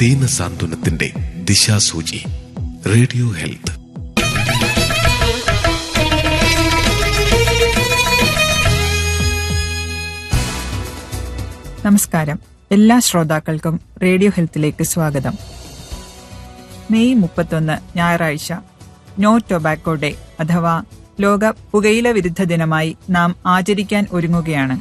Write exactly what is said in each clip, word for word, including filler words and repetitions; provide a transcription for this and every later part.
ദീനസാന്ത്വനത്തിന്റെ ദിശാസൂചി. Radio health. നമസ്കാരം. എല്ലാ ശ്രോതാക്കൾക്കും റേഡിയോ ഹെൽത്തിലേക്ക് സ്വാഗതം. മെയ് മുപ്പത്തൊന്ന് ഞായറാഴ്ച നോ ടൊബാക്കോ ഡേ അഥവാ ലോക പുകയില വിരുദ്ധ ദിനമായി നാം ആചരിക്കാൻ ഒരുങ്ങുകയാണ്.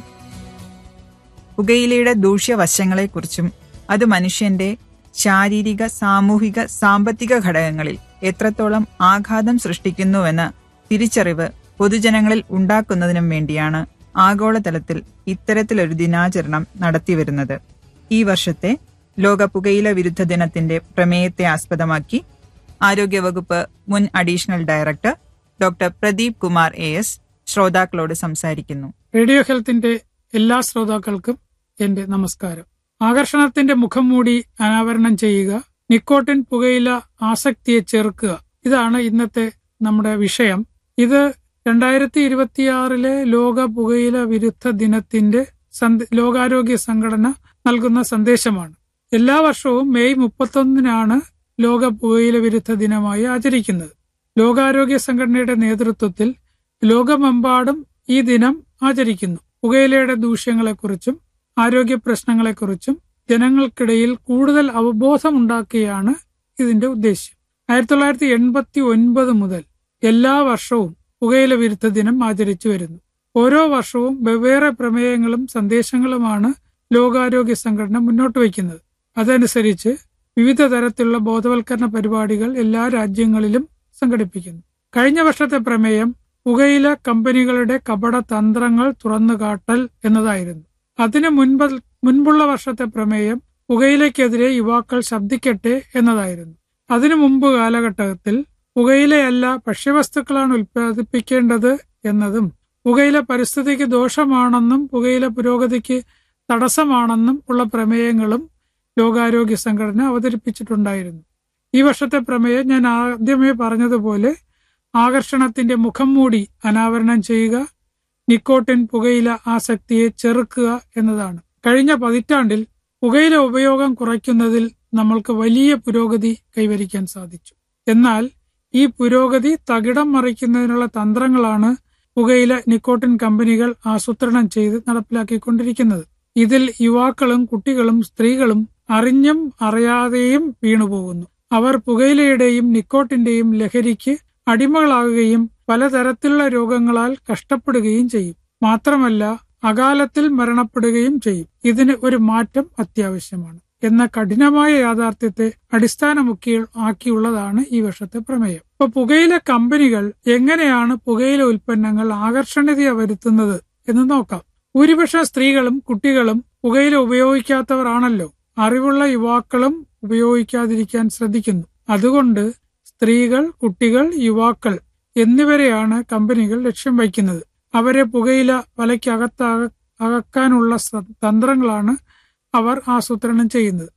പുകയിലയുടെ ദൂഷ്യവശങ്ങളെക്കുറിച്ചും അത് മനുഷ്യന്റെ ശാരീരിക, സാമൂഹിക, സാമ്പത്തിക ഘടകങ്ങളിൽ എത്രത്തോളം ആഘാതം സൃഷ്ടിക്കുന്നുവെന്ന തിരിച്ചറിവ് പൊതുജനങ്ങളിൽ ഉണ്ടാക്കുന്നതിനും വേണ്ടിയാണ് ആഗോളതലത്തിൽ ഇത്തരത്തിലൊരു ദിനാചരണം നടത്തിവരുന്നത്. ഈ വർഷത്തെ ലോക പുകയില വിരുദ്ധ ദിനത്തിന്റെ പ്രമേയത്തെ ആസ്പദമാക്കി ആരോഗ്യവകുപ്പ് മുൻ additional director doctor Pradeep Kumar A S ശ്രോതാക്കളോട് സംസാരിക്കുന്നു. റേഡിയോ ഹെൽത്തിന്റെ എല്ലാ ശ്രോതാക്കൾക്കും എന്റെ നമസ്കാരം. ആകർഷണത്തിന്റെ മുഖം മൂടി അനാവരണം ചെയ്യുക, നിക്കോട്ടിൻ പുകയില ആസക്തിയെ ചെറുക്കുക, ഇതാണ് ഇന്നത്തെ നമ്മുടെ വിഷയം. ഇത് രണ്ടായിരത്തി ഇരുപത്തിയാറിലെ ലോക പുകയില വിരുദ്ധ ദിനത്തിന്റെ ലോകാരോഗ്യ സംഘടന നൽകുന്ന സന്ദേശമാണ്. എല്ലാ വർഷവും മെയ് മുപ്പത്തൊന്നിനാണ് ലോക പുകയില വിരുദ്ധ ദിനമായി ആചരിക്കുന്നത്. ലോകാരോഗ്യ സംഘടനയുടെ നേതൃത്വത്തിൽ ലോകമെമ്പാടും ഈ ദിനം ആചരിക്കുന്നു. പുകയിലയുടെ ദൂഷ്യങ്ങളെക്കുറിച്ചും ആരോഗ്യ പ്രശ്നങ്ങളെക്കുറിച്ചും ജനങ്ങൾക്കിടയിൽ കൂടുതൽ അവബോധമുണ്ടാക്കുകയാണ് ഇതിന്റെ ഉദ്ദേശ്യം. ആയിരത്തി തൊള്ളായിരത്തി എൺപത്തി ഒൻപത് മുതൽ എല്ലാ വർഷവും പുകയില വിരുദ്ധ ദിനം ആചരിച്ചു വരുന്നു. ഓരോ വർഷവും വെവ്വേറെ പ്രമേയങ്ങളും സന്ദേശങ്ങളുമാണ് ലോകാരോഗ്യ സംഘടന മുന്നോട്ട് വയ്ക്കുന്നത്. അതനുസരിച്ച് വിവിധ തരത്തിലുള്ള ബോധവൽക്കരണ പരിപാടികൾ എല്ലാ രാജ്യങ്ങളിലും സംഘടിപ്പിക്കുന്നു. കഴിഞ്ഞ വർഷത്തെ പ്രമേയം പുകയില കമ്പനികളുടെ കപട തന്ത്രങ്ങൾ തുറന്നുകാട്ടൽ എന്നതായിരുന്നു. അതിനു മുൻപ് മുൻപുള്ള വർഷത്തെ പ്രമേയം പുകയിലയ്ക്കെതിരെ യുവാക്കൾ ശബ്ദിക്കട്ടെ എന്നതായിരുന്നു. അതിനു മുമ്പ് കാലഘട്ടത്തിൽ പുകയിലയല്ല ഭക്ഷ്യവസ്തുക്കളാണ് ഉൽപ്പാദിപ്പിക്കേണ്ടത് എന്നതും പുകയില പരിസ്ഥിതിക്ക് ദോഷമാണെന്നും പുകയില പുരോഗതിക്ക് തടസ്സമാണെന്നും ഉള്ള പ്രമേയങ്ങളും ലോകാരോഗ്യ സംഘടന അവതരിപ്പിച്ചിട്ടുണ്ടായിരുന്നു. ഈ വർഷത്തെ പ്രമേയം ഞാൻ ആദ്യമേ പറഞ്ഞതുപോലെ ആകർഷണത്തിന്റെ മുഖം മൂടി അനാവരണം ചെയ്യുക, നിക്കോട്ടിൻ പുകയില ആസക്തിയെ ചെറുക്കുക എന്നതാണ്. കഴിഞ്ഞ പതിറ്റാണ്ടിൽ പുകയില ഉപയോഗം കുറയ്ക്കുന്നതിൽ നമ്മൾക്ക് വലിയ പുരോഗതി കൈവരിക്കാൻ സാധിച്ചു. എന്നാൽ ഈ പുരോഗതി തകിടം മറിക്കുന്നതിനുള്ള തന്ത്രങ്ങളാണ് പുകയില നിക്കോട്ടിൻ കമ്പനികൾ ആസൂത്രണം ചെയ്ത് നടപ്പിലാക്കിക്കൊണ്ടിരിക്കുന്നത്. ഇതിൽ യുവാക്കളും കുട്ടികളും സ്ത്രീകളും അറിഞ്ഞും അറിയാതെയും വീണുപോകുന്നു. അവർ പുകയിലയുടെയും നിക്കോട്ടിന്റെയും ലഹരിക്ക് അടിമകളാകുകയും പലതരത്തിലുള്ള രോഗങ്ങളാൽ കഷ്ടപ്പെടുകയും ചെയ്യും. മാത്രമല്ല അകാലത്തിൽ മരണപ്പെടുകയും ചെയ്യും. ഇതിന് ഒരു മാറ്റം അത്യാവശ്യമാണ് എന്ന കഠിനമായ യാഥാർത്ഥ്യത്തെ അടിസ്ഥാനമുക്കി ആക്കിയുള്ളതാണ് ഈ വർഷത്തെ പ്രമേയം. ഇപ്പൊ പുകയില കമ്പനികൾ എങ്ങനെയാണ് പുകയില ഉൽപ്പന്നങ്ങൾ ആകർഷണീയത വരുത്തുന്നത് എന്ന് നോക്കാം. ഭൂരിപക്ഷം സ്ത്രീകളും കുട്ടികളും പുകയില ഉപയോഗിക്കാത്തവരാണല്ലോ. അറിവുള്ള യുവാക്കളും ഉപയോഗിക്കാതിരിക്കാൻ ശ്രദ്ധിക്കുന്നു. അതുകൊണ്ട് സ്ത്രീകൾ, കുട്ടികൾ, യുവാക്കൾ എന്നിവരെയാണ് കമ്പനികൾ ലക്ഷ്യം വയ്ക്കുന്നത്. അവരെ പുകയില വലയ്ക്കകത്ത് അകക്കാനുള്ള തന്ത്രങ്ങളാണ് അവർ ആസൂത്രണം ചെയ്യുന്നത്.